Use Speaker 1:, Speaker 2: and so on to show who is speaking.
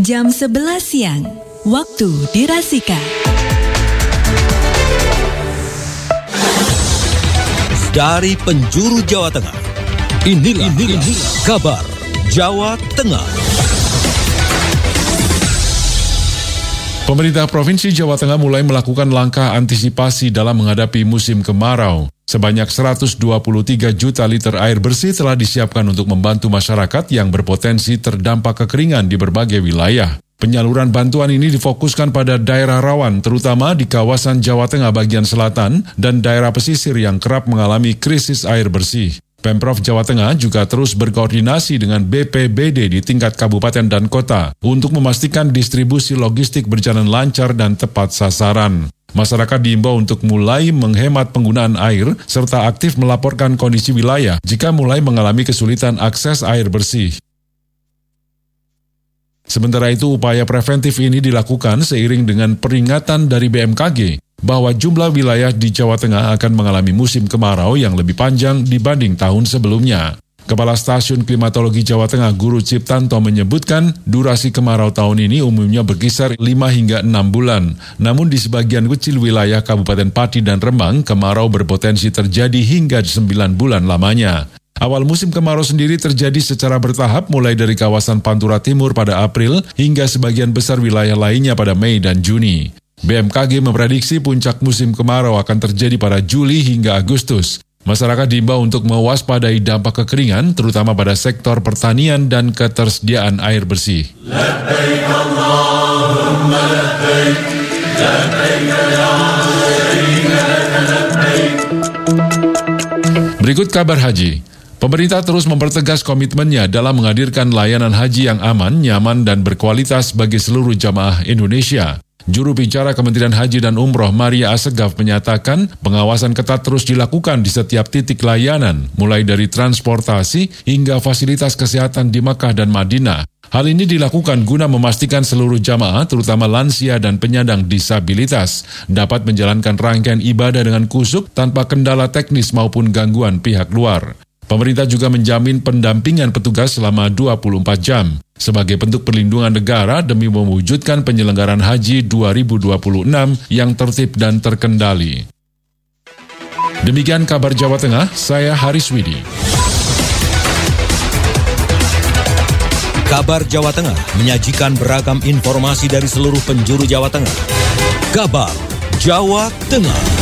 Speaker 1: Jam 11 siang, waktu di Rasika.
Speaker 2: Dari penjuru Jawa Tengah, inilah kabar Jawa Tengah.
Speaker 3: Pemerintah Provinsi Jawa Tengah mulai melakukan langkah antisipasi dalam menghadapi musim kemarau. Sebanyak 123 juta liter air bersih telah disiapkan untuk membantu masyarakat yang berpotensi terdampak kekeringan di berbagai wilayah. Penyaluran bantuan ini difokuskan pada daerah rawan, terutama di kawasan Jawa Tengah bagian selatan dan daerah pesisir yang kerap mengalami krisis air bersih. Pemprov Jawa Tengah juga terus berkoordinasi dengan BPBD di tingkat kabupaten dan kota untuk memastikan distribusi logistik berjalan lancar dan tepat sasaran. Masyarakat diimbau untuk mulai menghemat penggunaan air serta aktif melaporkan kondisi wilayah jika mulai mengalami kesulitan akses air bersih. Sementara itu, upaya preventif ini dilakukan seiring dengan peringatan dari BMKG bahwa jumlah wilayah di Jawa Tengah akan mengalami musim kemarau yang lebih panjang dibanding tahun sebelumnya. Kepala Stasiun Klimatologi Jawa Tengah Guru Ciptanto menyebutkan durasi kemarau tahun ini umumnya berkisar 5 hingga 6 bulan. Namun di sebagian kecil wilayah Kabupaten Pati dan Rembang, kemarau berpotensi terjadi hingga 9 bulan lamanya. Awal musim kemarau sendiri terjadi secara bertahap mulai dari kawasan Pantura Timur pada April hingga sebagian besar wilayah lainnya pada Mei dan Juni. BMKG memprediksi puncak musim kemarau akan terjadi pada Juli hingga Agustus. Masyarakat diimbau untuk mewaspadai dampak kekeringan, terutama pada sektor pertanian dan ketersediaan air bersih.
Speaker 4: Labbaik Allahumma labbaik, labbaik la syarika laka labbaik.
Speaker 3: Berikut kabar haji. Pemerintah terus mempertegas komitmennya dalam menghadirkan layanan haji yang aman, nyaman, dan berkualitas bagi seluruh jamaah Indonesia. Juru bicara Kementerian Haji dan Umroh Maria Assegaf menyatakan pengawasan ketat terus dilakukan di setiap titik layanan, mulai dari transportasi hingga fasilitas kesehatan di Makkah dan Madinah. Hal ini dilakukan guna memastikan seluruh jamaah, terutama lansia dan penyandang disabilitas, dapat menjalankan rangkaian ibadah dengan khusyuk tanpa kendala teknis maupun gangguan pihak luar. Pemerintah juga menjamin pendampingan petugas selama 24 jam sebagai bentuk perlindungan negara demi mewujudkan penyelenggaraan haji 2026 yang tertib dan terkendali. Demikian kabar Jawa Tengah, saya Haris Widi.
Speaker 2: Kabar Jawa Tengah menyajikan beragam informasi dari seluruh penjuru Jawa Tengah. Kabar Jawa Tengah.